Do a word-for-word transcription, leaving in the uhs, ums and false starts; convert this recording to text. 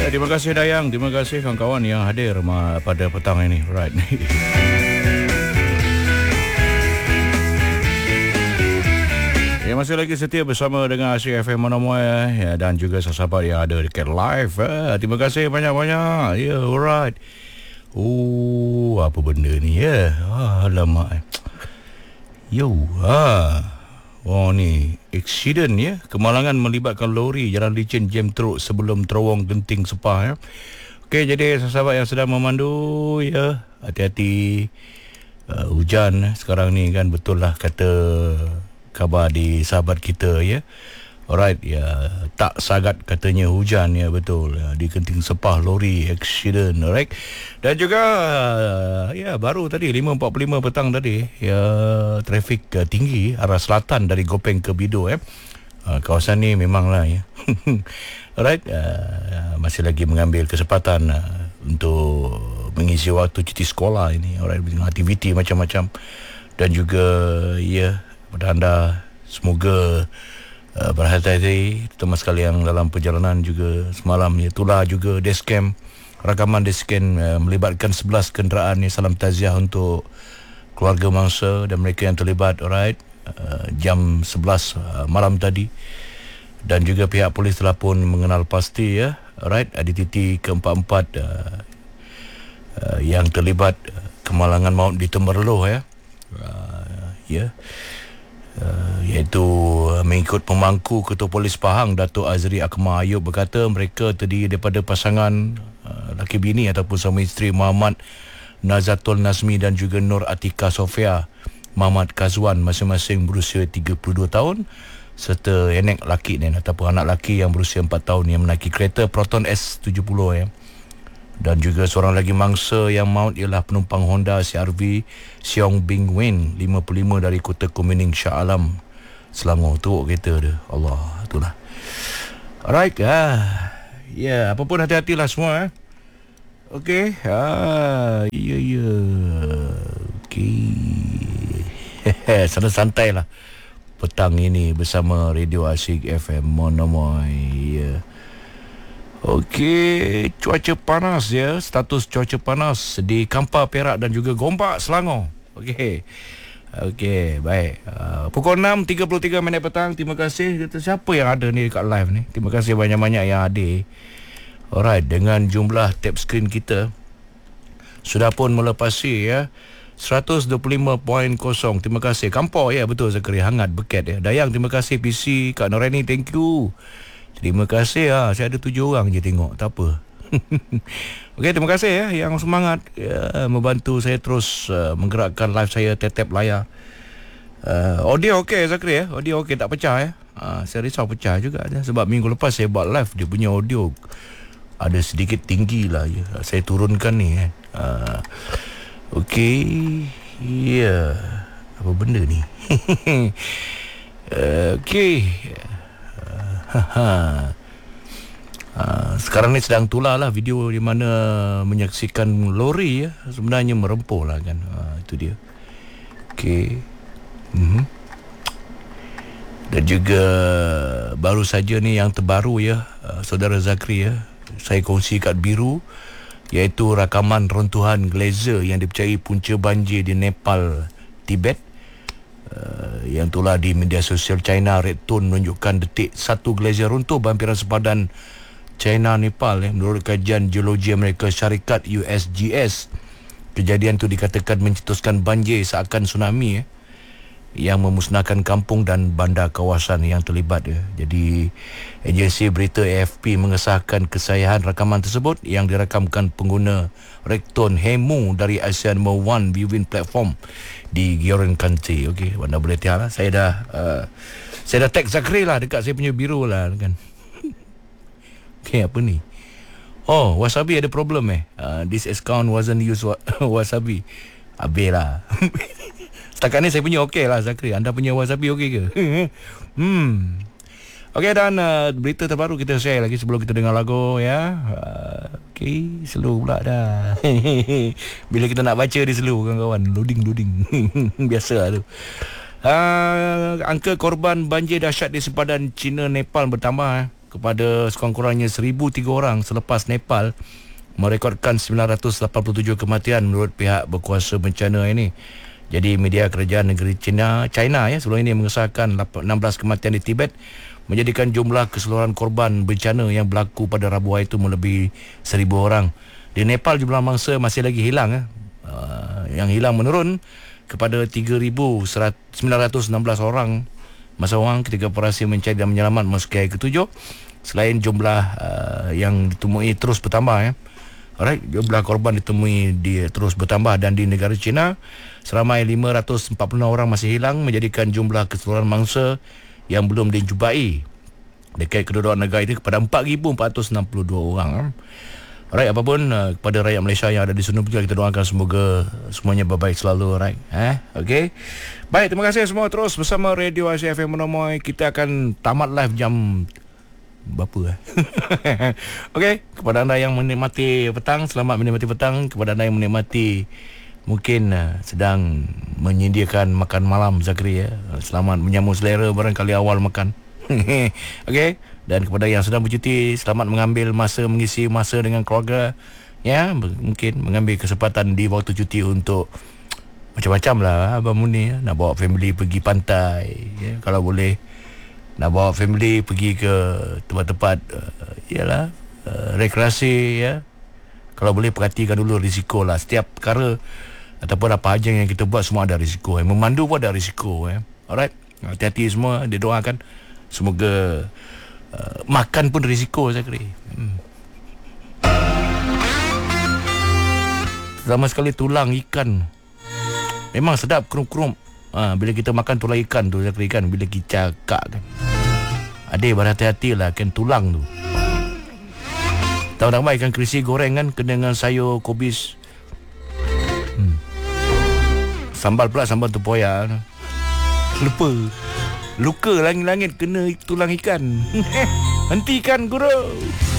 Ya, terima kasih Dayang, terima kasih kawan-kawan yang hadir pada petang ini. Right. Ya, masih lagi setia bersama dengan Asyik F M Monomoy ya, dan juga sahabat yang ada dekat live. Eh. Terima kasih banyak-banyak. Ya, yeah, alright. Oh, apa benda ni ya? Ah, alamak. Yo, ha. Oh ni, accident ya. Kemalangan melibatkan lori jalan licin jam teruk sebelum terowong Genting Sepah ya. Okey, jadi sahabat yang sedang memandu ya, hati-hati. Uh, hujan sekarang ni kan, betul lah kata khabar di sahabat kita ya. Alright, ya, tak sagat katanya hujan ya, betul. Ya, di Genting Sepah lori accident, alright. Dan juga ya baru tadi lima empat puluh lima petang tadi ya, trafik uh, tinggi arah selatan dari Gopeng ke Bido ya. Uh, kawasan ni memanglah ya. Alright, uh, masih lagi mengambil kesempatan uh, untuk mengisi waktu cuti sekolah ini, alright, dengan aktiviti macam-macam. Dan juga ya, pada anda semoga Uh, berhati-hati, terutama sekali yang dalam perjalanan juga semalam ya, itulah juga dashcam, rakaman dashcam uh, melibatkan sebelas kenderaan ni. Salam taziah untuk keluarga mangsa dan mereka yang terlibat, alright, uh, jam sebelas uh, malam tadi. Dan juga pihak polis telah pun mengenal pasti ya, alright, identiti keempat-empat uh, uh, yang terlibat uh, kemalangan maut di Temerloh ya. Uh, ya yeah. Uh, iaitu uh, mengikut pemangku Ketua Polis Pahang Datuk Azri Akmal Ayub berkata mereka terdiri daripada pasangan uh, laki bini ataupun suami isteri Muhammad Nazatul Nazmi dan juga Nur Atika Sofia Muhammad Kazwan, masing-masing berusia tiga puluh dua tahun, serta anak laki dan ataupun anak laki yang berusia empat tahun yang menaiki kereta Proton S tujuh puluh ya. Dan juga seorang lagi mangsa yang maut ialah penumpang Honda C R V Siong Bing Wen, lima puluh lima, dari Kota Kumining Shah Alam, Selangor. Teruk kereta dia. Allah, itulah. Alright. Ah. Ya, yeah, apa pun hati-hatilah semua eh. Okey. Ah, ya yeah, ya. Yeah. Okey. Santai-santai lah petang ini bersama Radio Asyik F M Monomoy. Ya. Yeah. Okey, cuaca panas ya, status cuaca panas di Kampar, Perak dan juga Gombak, Selangor. Okey. Okey, baik. Uh, pukul enam tiga puluh tiga minit petang. Terima kasih. Kata siapa yang ada ni dekat live ni? Terima kasih banyak-banyak yang hadir. Alright, dengan jumlah tap screen kita sudah pun melepasi ya seratus dua puluh lima perpuluhan kosong. Terima kasih. Kampar ya, betul Zakari, hangat beket ya. Dayang, terima kasih. P C, Kak Noreni, thank you. Terima kasih ha. Saya ada tujuh orang je tengok. Tak apa. Okey, terima kasih ya yang semangat ya, membantu saya terus uh, menggerakkan live saya, tetap layar. Uh, audio okey Zakri ya. Audio okey, tak pecah ya. Uh, saya risau pecah juga ya, sebab minggu lepas saya buat live, dia punya audio ada sedikit tinggi lah ya. Saya turunkan ni kan. Uh, okey. Ya. Yeah. Apa benda ni? uh, okey. Haha. Uh, sekarang ni sedang tular lah video di mana menyaksikan lori ya, sebenarnya merempuh lah kan. Uh, itu dia. Okey. Mm-hmm. Dan juga baru saja ni yang terbaru ya, uh, Saudara Zakri ya, saya kongsi kat Biru, iaitu rakaman runtuhan glazier yang dipercayai punca banjir di Nepal, Tibet. Uh, yang tular di media sosial China Red Tone menunjukkan detik satu glazier runtuh berhampiran sepadan China Nepal ya. Menurut kajian geologi Amerika Syarikat U S G S, kejadian itu dikatakan mencetuskan banjir seakan tsunami ya, yang memusnahkan kampung dan bandar kawasan yang terlibat ya. Jadi agensi berita A F P mengesahkan kesahihan rakaman tersebut yang dirakamkan pengguna Recton Hemu dari ASEAN Number One Viewing Platform di Gioran County. Okey, anda boleh tengok lah. Saya dah uh, saya dah tag Zakri lah dekat saya punya Biru lah kan. Okey, apa ni? Oh, Wasabi ada problem eh. Uh, this account wasn't used wa- Wasabi. Habis lah. Setakat ni saya punya okey lah Zakri. Anda punya Wasabi okey ke? hmm. Okey, dan uh, berita terbaru kita share lagi sebelum kita dengar lagu ya. Uh, okey, slow pula dah. Bila kita nak baca dia slow kawan-kawan. Loading loading. Biasa tu. Uh, angka korban banjir dahsyat di sempadan China Nepal bertambah. kepada sekurang-kurangnya seribu tiga orang selepas Nepal merekodkan sembilan ratus lapan puluh tujuh kematian menurut pihak berkuasa bencana ini. Jadi media kerajaan negeri China, China ya sebelum ini mengesahkan enam belas kematian di Tibet, menjadikan jumlah keseluruhan korban bencana yang berlaku pada Rabu itu melebihi seribu orang. Di Nepal jumlah mangsa masih lagi hilang eh. Uh, yang hilang menurun kepada tiga ribu sembilan ratus enam belas orang masa orang ketika operasi mencari dan menyelamat memasuki hari ketujuh. Selain jumlah uh, yang ditemui terus bertambah ya. Alright, jumlah korban ditemui di, terus bertambah, dan di negara China seramai lima ratus empat puluh enam orang masih hilang, menjadikan jumlah keseluruhan mangsa yang belum dijumpai dekat kedudukan negara itu kepada empat ribu empat ratus enam puluh dua orang. Alright, apapun uh, kepada rakyat Malaysia yang ada di sana juga kita doakan semoga semuanya berbaik selalu. Alright, eh, okay. Baik, terima kasih semua, terus bersama Radio Asia F M Monomoy. Kita akan tamat live jam berapa eh? Okay, kepada anda yang menikmati petang, selamat menikmati petang. Kepada anda yang menikmati mungkin uh, sedang menyediakan makan malam, Zakri ya, selamat menyambut selera barangkali awal makan. Okay. Dan kepada yang sedang bercuti, selamat mengambil masa, mengisi masa dengan keluarga ya, mungkin mengambil kesempatan di waktu cuti untuk macam-macam lah Abang Muni ya. Nak bawa family pergi pantai ya, kalau boleh nak bawa family pergi ke tempat-tempat uh, ialah uh, rekreasi ya. Kalau boleh perhatikan dulu risiko lah. Setiap perkara ataupun apa aja yang kita buat semua ada risiko. Eh. Memandu pun ada risiko. Eh. Alright, hati-hati semua. Dia doakan semoga uh, makan pun risiko saya kira. Hmm. Pertama sekali tulang ikan memang sedap, kerum-kerum. Ha, bila kita makan tulang ikan tu, saya kira kan bila kita cakap kan. Adik berhati-hati lah kan tulang tu. Tahu nak ikan kerisi goreng kan, kena dengan sayur kobis. Hmm. Sambal pula, sambal tempoyak. Lupa. Luka langit-langit kena tulang ikan. Hentikan guru.